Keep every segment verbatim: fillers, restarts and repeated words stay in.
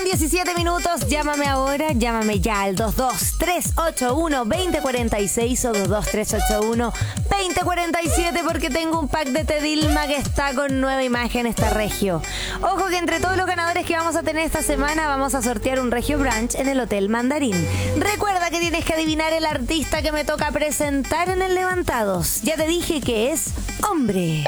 diecisiete minutos, llámame ahora, llámame ya al dos dos tres ocho uno dos cero cuatro seis o dos dos tres ocho uno dos cero cuatro siete porque tengo un pack de Tedilma que está con nueva imagen, está regio. Ojo que entre todos los ganadores que vamos a tener esta semana vamos a sortear un regio brunch en el Hotel Mandarín. Recuerda que tienes que adivinar el artista que me toca presentar en el Levantados. Ya te dije que es hombre.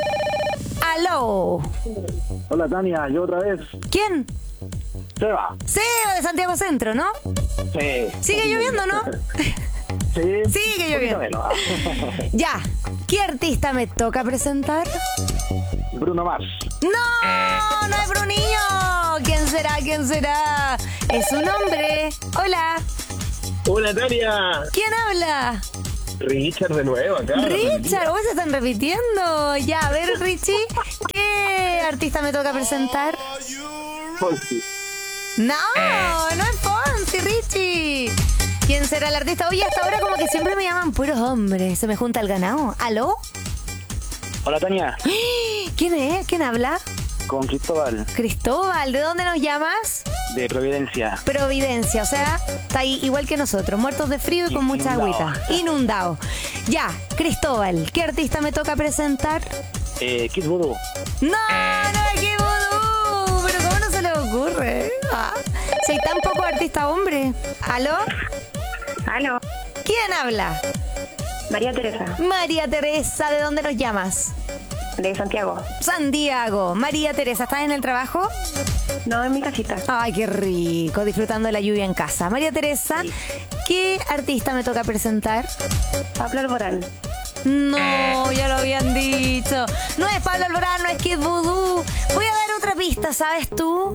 ¡Aló! Hola Tania, yo otra vez. ¿Quién? Seba. Seba de Santiago Centro, ¿no? Sí. Sigue lloviendo, ¿no? Sí. Sigue lloviendo. Ya. ¿Qué artista me toca presentar? Bruno Mars. ¡No! ¡No es Bruninho! ¿Quién será? ¿Quién será? Es un hombre. Hola. Hola Tania. ¿Quién habla? Richard de nuevo acá. Richard, ¿vos se están repitiendo? Ya, a ver, Richie, ¿qué artista me toca presentar? Fonsi. No, no es Fonsi, Richie. ¿Quién será el artista? Oye, hasta ahora como que siempre me llaman puros hombres. Se me junta el ganado. ¿Aló? Hola Tania. ¿Quién es? ¿Quién habla? Con Cristóbal. Cristóbal, ¿de dónde nos llamas? De Providencia. Providencia, o sea, está ahí igual que nosotros, muertos de frío y con mucha Inundado. agüita. Inundado. Ya, Cristóbal, ¿qué artista me toca presentar? Eh, Kid Voodoo. ¡No! ¡No es Kid Voodoo! ¿Pero cómo no se le ocurre? Ah, si hay tan poco artista hombre. ¿Aló? Aló, ¿Quién habla? María Teresa, María Teresa, ¿de dónde nos llamas? de Santiago. Santiago. María Teresa, ¿estás en el trabajo? No, en mi casita. Ay, qué rico, disfrutando de la lluvia en casa. María Teresa, ¿qué artista me toca presentar? Pablo Alborán. No, ya lo habían dicho. No es Pablo Alborán, no es Kid Voodoo. Voy a dar otra pista, ¿sabes tú?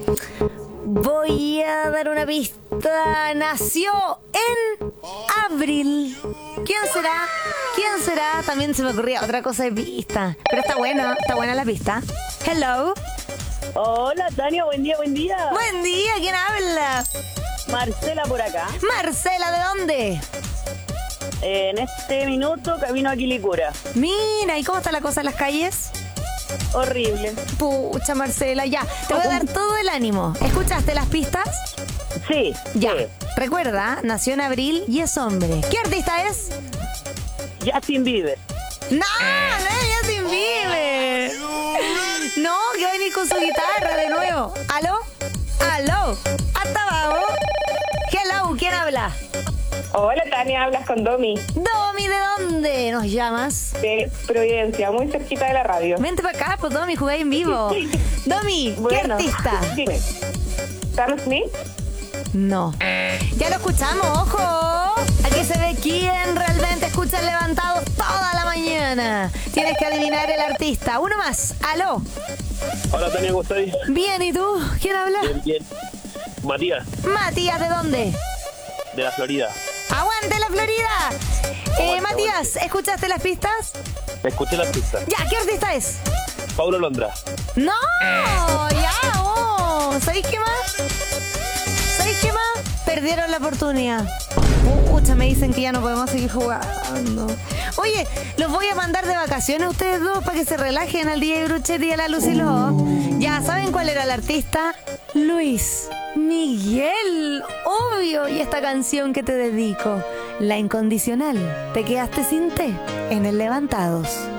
Voy a dar una pista. Nació en abril. ¿Quién será? ¿Quién será? También se me ocurría otra cosa de pista. Pero está buena, está buena la pista. Hello. Hola Tania, buen día, buen día. Buen día, ¿quién habla? Marcela por acá. Marcela, ¿de dónde? Eh, en este minuto camino a Quilicura. Mira, ¿y cómo está la cosa en las calles? Horrible. Pucha, Marcela, ya. Te voy a dar todo el ánimo. ¿Escuchaste las pistas? Sí. Ya. sí. Recuerda, nació en abril y es hombre. ¿Qué artista es? Justin Bieber. No, no es Justin Bieber. No, que va a venir con su guitarra de nuevo. ¿Aló? ¿Aló? Hasta abajo. Hello, ¿quién habla? Hola Tania, hablas con Domi, Domi, ¿de dónde nos llamas? de Providencia, muy cerquita de la radio. Vente para acá, pues Domi, jugáis en vivo. Domi, ¿qué Bueno, artista? Dime. ¿Sam Smith? No. Ya lo escuchamos, ojo. Aquí se ve quién realmente escucha el Levantados toda la mañana. Tienes que adivinar el artista. Uno más. Aló. Hola Tania, ¿cómo estás? Bien, ¿y tú? ¿Quién habla? Bien, bien. Matías, Matías, ¿de dónde? de la Florida. ¡Aguante la Florida! Eh, Matías, ¿escuchaste las pistas? Escuché las pistas. Ya, ¿qué artista es? Paulo Londra. ¡No! ¡Ya, vos! ¿Sabéis qué más? ¿Sabéis qué más? Perdieron la oportunidad. Pucha, me dicen que ya no podemos seguir jugando. Oye, los voy a mandar de vacaciones a ustedes dos para que se relajen al D J Bruchetti y a la Lucy Ló. Ya, ¿saben cuál era el artista? Luis Miguel, obvio. Y esta canción que te dedico, La Incondicional. Te quedaste sin té en el Levantados.